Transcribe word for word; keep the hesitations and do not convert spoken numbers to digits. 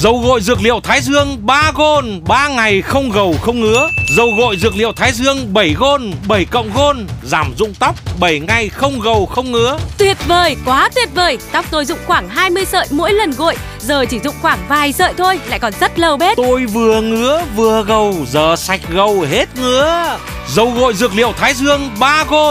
Dầu gội dược liệu Thái Dương ba gôn, ba ngày không gầu không ngứa. Dầu gội dược liệu Thái Dương bảy gôn, bảy cộng gôn, giảm rụng tóc, bảy ngày không gầu không ngứa. Tuyệt vời, quá tuyệt vời. Tóc tôi rụng khoảng hai mươi sợi mỗi lần gội, giờ chỉ rụng khoảng vài sợi thôi, lại còn rất lâu bết. Tôi vừa ngứa vừa gầu, giờ sạch gầu hết ngứa. Dầu gội dược liệu Thái Dương ba gôn.